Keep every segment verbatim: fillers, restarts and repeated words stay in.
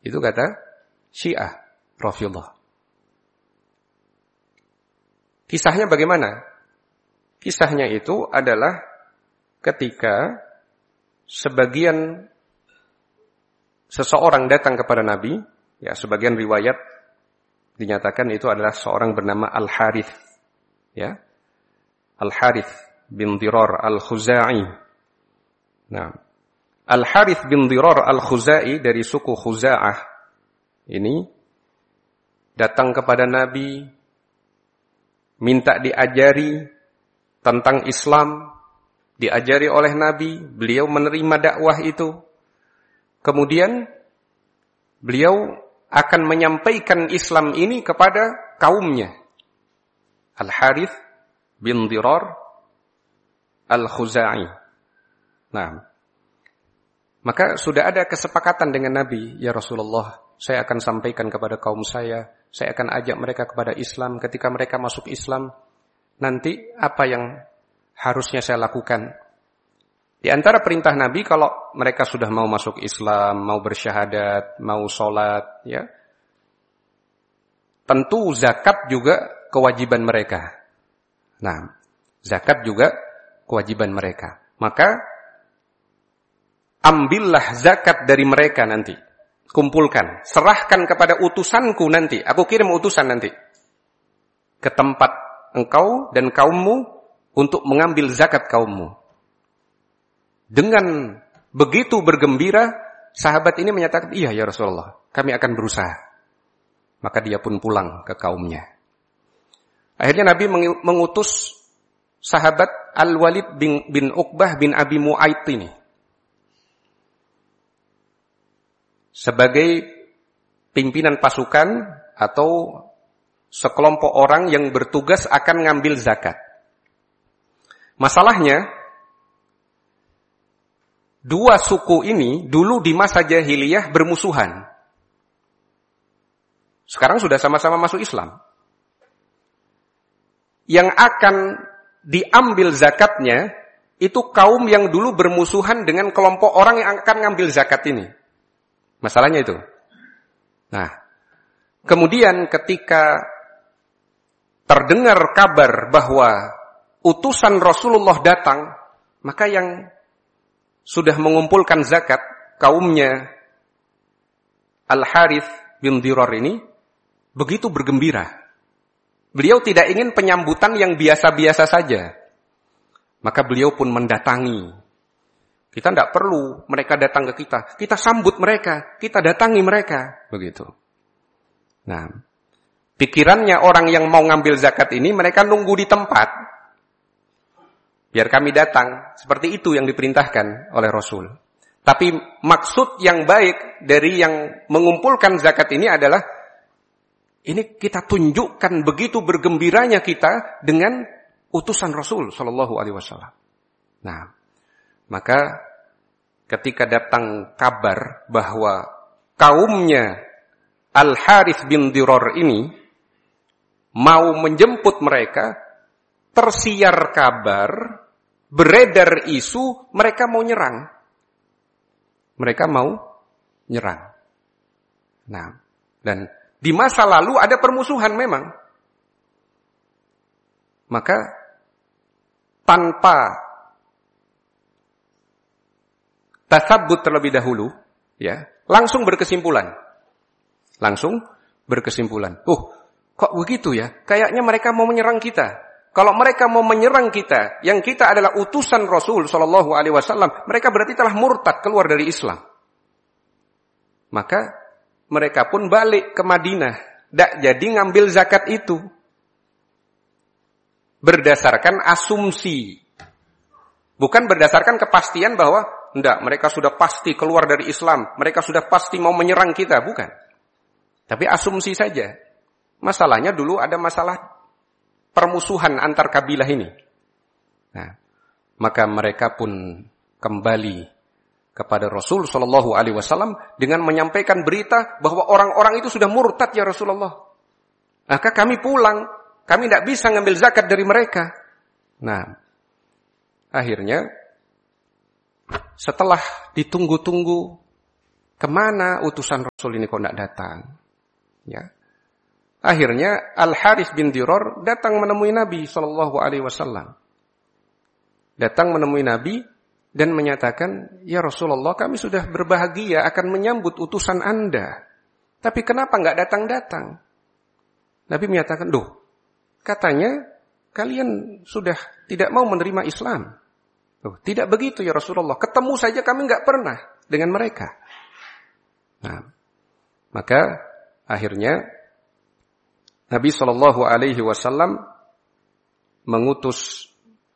Itu kata Syiah Rafidhah. Kisahnya bagaimana? Kisahnya itu adalah ketika sebagian seseorang datang kepada Nabi, ya sebagian riwayat dinyatakan itu adalah seorang bernama Al-Harith, ya. Al-Harith bin Dirar Al-Khuzai. Nah, Al-Harith bin Dirar Al-Khuzai dari suku Khuza'ah ini datang kepada Nabi, minta diajari tentang Islam, diajari oleh Nabi, beliau menerima dakwah itu. Kemudian beliau akan menyampaikan Islam ini kepada kaumnya. Al-Harith bin Dirar Al-Khuzai. Nah, maka sudah ada kesepakatan dengan Nabi, ya Rasulullah, saya akan sampaikan kepada kaum saya, saya akan ajak mereka kepada Islam. Ketika mereka masuk Islam, nanti apa yang harusnya saya lakukan? Di antara perintah Nabi, kalau mereka sudah mau masuk Islam, mau bersyahadat, mau sholat, ya, tentu zakat juga kewajiban mereka. Nah, zakat juga kewajiban mereka. Maka ambillah zakat dari mereka nanti. Kumpulkan, serahkan kepada utusanku nanti. Aku kirim utusan nanti ke tempat engkau dan kaummu untuk mengambil zakat kaummu. Dengan begitu bergembira, sahabat ini menyatakan, iya ya Rasulullah, kami akan berusaha. Maka dia pun pulang ke kaumnya. Akhirnya Nabi mengutus sahabat Al-Walid bin, bin Uqbah bin Abi Mu'ayt ini sebagai pimpinan pasukan atau sekelompok orang yang bertugas akan ngambil zakat. Masalahnya, dua suku ini dulu di masa jahiliyah bermusuhan. Sekarang sudah sama-sama masuk Islam. Yang akan diambil zakatnya itu kaum yang dulu bermusuhan dengan kelompok orang yang akan ngambil zakat ini. Masalahnya itu. Nah, kemudian ketika terdengar kabar bahwa utusan Rasulullah datang, maka yang sudah mengumpulkan zakat, kaumnya Al-Harith bin Dirar ini begitu bergembira. Beliau tidak ingin penyambutan yang biasa-biasa saja. Maka beliau pun mendatangi. Kita tidak perlu mereka datang ke kita. Kita sambut mereka. Kita datangi mereka. Begitu. Nah, pikirannya orang yang mau ngambil zakat ini, mereka nunggu di tempat. Biar kami datang. Seperti itu yang diperintahkan oleh Rasul. Tapi maksud yang baik dari yang mengumpulkan zakat ini adalah, ini kita tunjukkan begitu bergembiranya kita dengan utusan Rasul Shallallahu Alaihi Wasallam. Nah, maka ketika datang kabar bahwa kaumnya Al-Harith bin Dirar ini mau menjemput mereka, tersiar kabar, beredar isu, mereka mau nyerang. Mereka mau nyerang. Nah, dan di masa lalu ada permusuhan memang. Maka tanpa tasabbut terlebih dahulu, ya, langsung berkesimpulan. Langsung berkesimpulan. Oh, kok begitu ya? Kayaknya mereka mau menyerang kita. Kalau mereka mau menyerang kita, yang kita adalah utusan Rasul Shallallahu Alaihi Wasallam, mereka berarti telah murtad keluar dari Islam. Maka mereka pun balik ke Madinah. Tidak jadi ngambil zakat itu. Berdasarkan asumsi. Bukan berdasarkan kepastian bahwa tidak, mereka sudah pasti keluar dari Islam. Mereka sudah pasti mau menyerang kita. Bukan. Tapi asumsi saja. Masalahnya dulu ada masalah permusuhan antar kabilah ini. Nah, maka mereka pun kembali kepada Rasul Shallallahu Alaihi Wasallam dengan menyampaikan berita bahwa orang-orang itu sudah murtad ya Rasulullah. Maka kami pulang, kami tidak bisa ngambil zakat dari mereka. Nah, akhirnya setelah ditunggu-tunggu Kemana utusan Rasul ini kok tidak datang? Ya. Akhirnya Al-Harits bin Diror datang menemui Nabi shallallahu alaihi wasallam. Datang menemui Nabi dan menyatakan, ya Rasulullah, kami sudah berbahagia akan menyambut utusan Anda. Tapi kenapa nggak datang-datang? Nabi menyatakan, duh, katanya kalian sudah tidak mau menerima Islam. Duh, tidak begitu ya Rasulullah. Ketemu saja kami nggak pernah dengan mereka. Nah, maka akhirnya Nabi shallallahu alaihi wasallam mengutus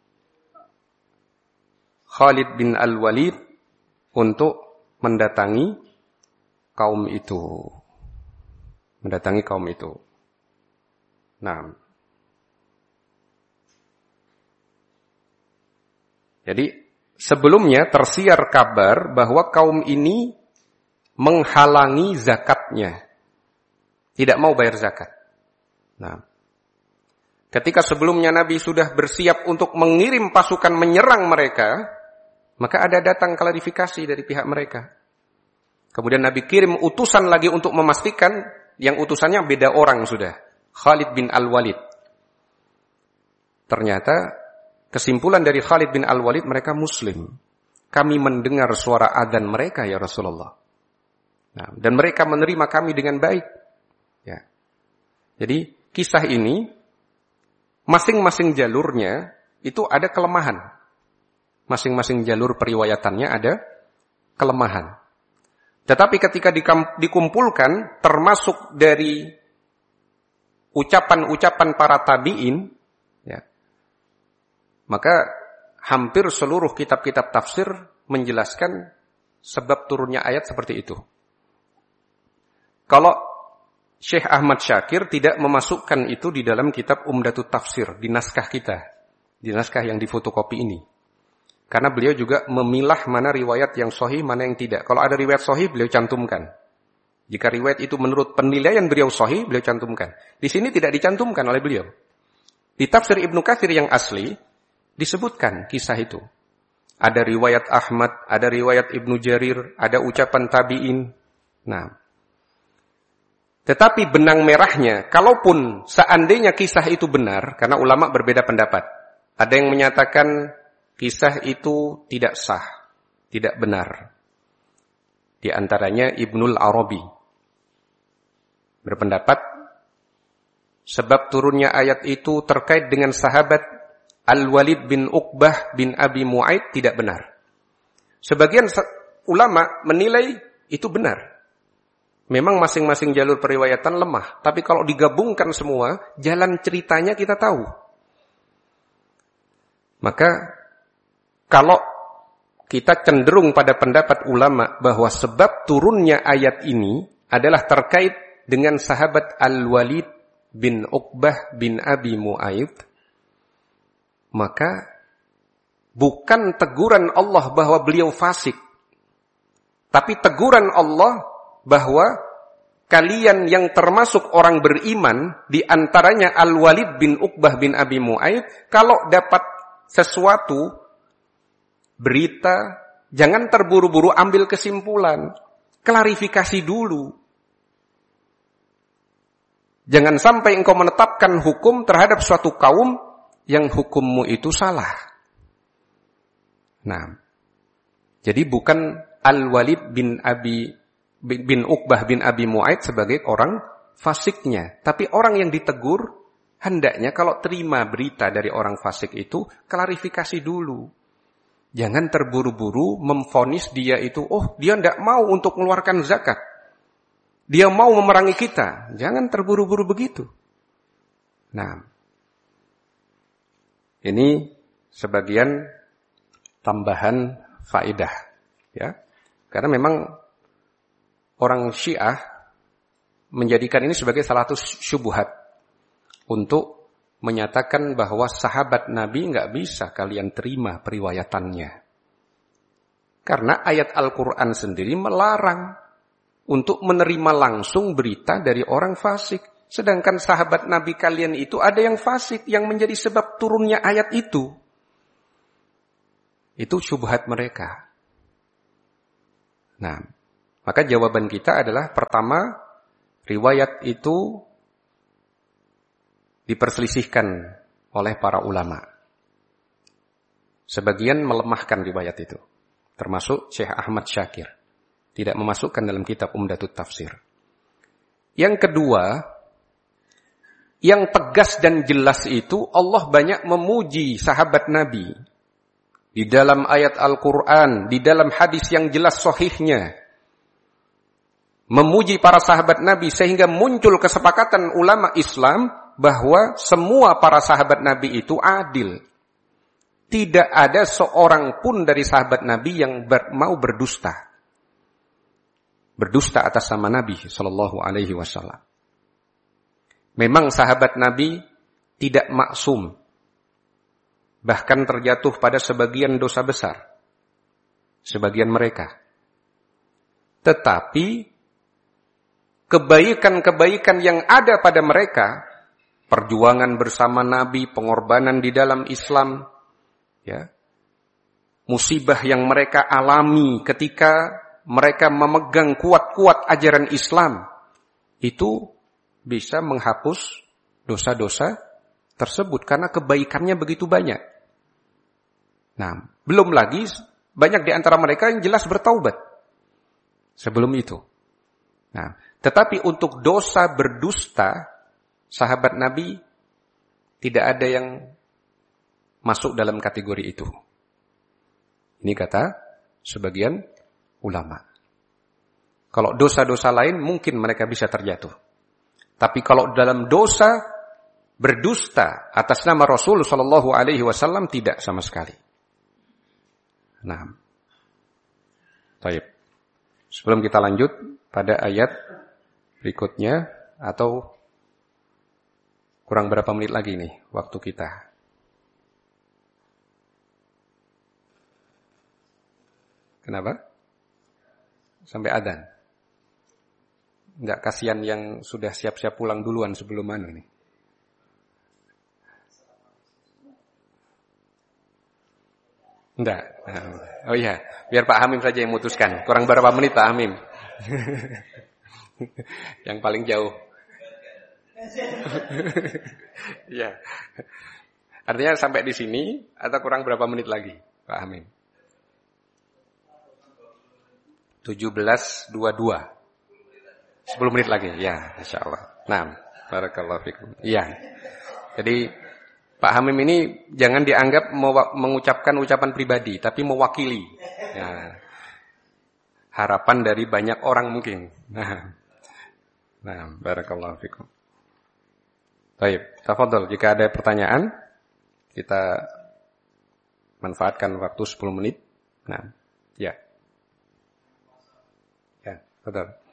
Khalid bin Al-Walid untuk mendatangi kaum itu. Mendatangi kaum itu. Nah, jadi sebelumnya tersiar kabar bahwa kaum ini menghalangi zakatnya. Tidak mau bayar zakat. Nah, ketika sebelumnya Nabi sudah bersiap untuk mengirim pasukan menyerang mereka, maka ada datang klarifikasi dari pihak mereka. Kemudian Nabi kirim utusan lagi untuk memastikan, yang utusannya beda orang sudah. Khalid bin Al-Walid. Ternyata kesimpulan dari Khalid bin Al-Walid, mereka Muslim. Kami mendengar suara adzan mereka ya Rasulullah. Nah, dan mereka menerima kami dengan baik. Ya. Jadi kisah ini masing-masing jalurnya itu ada kelemahan. Masing-masing jalur periwayatannya ada kelemahan. Tetapi ketika dikumpulkan termasuk dari ucapan-ucapan para tabi'in, ya, maka hampir seluruh kitab-kitab tafsir menjelaskan sebab turunnya ayat seperti itu. Kalau Syekh Ahmad Syakir tidak memasukkan itu di dalam kitab Umdatut Tafsir, di naskah kita, di naskah yang difotokopi ini. Karena beliau juga memilah mana riwayat yang sahih, mana yang tidak. Kalau ada riwayat sahih, beliau cantumkan. Jika riwayat itu menurut penilaian beliau sahih, beliau cantumkan. Di sini tidak dicantumkan oleh beliau. Di tafsir Ibnu Katsir yang asli, disebutkan kisah itu. Ada riwayat Ahmad, ada riwayat Ibnu Jarir, ada ucapan tabi'in. Nah, tetapi benang merahnya, kalaupun seandainya kisah itu benar, karena ulama berbeda pendapat. Ada yang menyatakan kisah itu tidak sah, tidak benar. Di antaranya Ibnul Arabi berpendapat sebab turunnya ayat itu terkait dengan sahabat Al-Walid bin Uqbah bin Abi Mu'aid tidak benar. Sebagian ulama menilai itu benar. Memang masing-masing jalur periwayatan lemah, tapi kalau digabungkan semua, jalan ceritanya kita tahu. Maka kalau kita cenderung pada pendapat ulama bahwa sebab turunnya ayat ini adalah terkait dengan sahabat Al-Walid bin Uqbah bin Abi Mu'aid, maka bukan teguran Allah bahwa beliau fasik, tapi teguran Allah bahwa kalian yang termasuk orang beriman, di antaranya Al-Walid bin Uqbah bin Abi Mu'aid, kalau dapat sesuatu, berita, jangan terburu-buru ambil kesimpulan. Klarifikasi dulu. Jangan sampai engkau menetapkan hukum terhadap suatu kaum yang hukummu itu salah. Nah, jadi bukan Al-Walid bin Abi bin Uqbah bin Abi Mu'aid sebagai orang fasiknya. Tapi orang yang ditegur, hendaknya kalau terima berita dari orang fasik itu, klarifikasi dulu. Jangan terburu-buru memvonis dia itu, oh dia tidak mau untuk mengeluarkan zakat. Dia mau memerangi kita. Jangan terburu-buru begitu. Nah, ini sebagian tambahan faedah. Ya, karena memang orang Syiah menjadikan ini sebagai salah satu syubhat untuk menyatakan bahwa sahabat Nabi nggak bisa kalian terima periwayatannya. Karena ayat Al-Quran sendiri melarang untuk menerima langsung berita dari orang fasik. Sedangkan sahabat Nabi kalian itu ada yang fasik yang menjadi sebab turunnya ayat itu. Itu syubhat mereka. Nah, Maka jawaban kita adalah pertama, riwayat itu diperselisihkan oleh para ulama. Sebagian melemahkan riwayat itu, termasuk Syekh Ahmad Syakir, tidak memasukkan dalam kitab Umdatut Tafsir. Yang kedua, yang tegas dan jelas itu Allah banyak memuji sahabat Nabi. Di dalam ayat Al-Quran, di dalam hadis yang jelas sahihnya. Memuji para sahabat Nabi sehingga muncul kesepakatan ulama Islam bahwa semua para sahabat Nabi itu adil. Tidak ada seorang pun dari sahabat Nabi yang ber, mau berdusta. Berdusta atas nama Nabi sallallahu alaihi wasallam. Memang sahabat Nabi tidak maksum. Bahkan terjatuh pada sebagian dosa besar. Sebagian mereka. Tetapi kebaikan-kebaikan yang ada pada mereka, perjuangan bersama Nabi, pengorbanan di dalam Islam, ya, musibah yang mereka alami ketika mereka memegang kuat-kuat ajaran Islam, itu bisa menghapus dosa-dosa tersebut karena kebaikannya begitu banyak. Nah, belum lagi banyak di antara mereka yang jelas bertaubat sebelum itu. Nah, tetapi untuk dosa berdusta, sahabat Nabi tidak ada yang masuk dalam kategori itu. Ini kata sebagian ulama. Kalau dosa-dosa lain mungkin mereka bisa terjatuh. Tapi kalau dalam dosa berdusta atas nama Rasul sallallahu alaihi wasallam tidak sama sekali. Nah. Baik. Sebelum kita lanjut pada ayat berikutnya, atau kurang berapa menit lagi nih waktu kita? Kenapa? Sampai adzan. Enggak, kasihan yang sudah siap-siap pulang duluan sebelum anu nih. Enggak. Oh iya, biar Pak Hamim saja yang memutuskan. Kurang berapa menit Pak Hamim? Yang paling jauh. Ya. Artinya sampai di sini atau kurang berapa menit lagi, Pak Hamim? tujuh belas dua puluh dua. sepuluh menit lagi. Ya, insyaallah. Nah, barakallahu fikum. Iya. Jadi Pak Hamim ini jangan dianggap mengucapkan ucapan pribadi, tapi mewakili. Ya. Harapan dari banyak orang mungkin. Nah, nah barakallahu fikum. Baik, tafadhol. Jika ada pertanyaan, kita manfaatkan waktu sepuluh menit. Nah, ya. Ya, betul.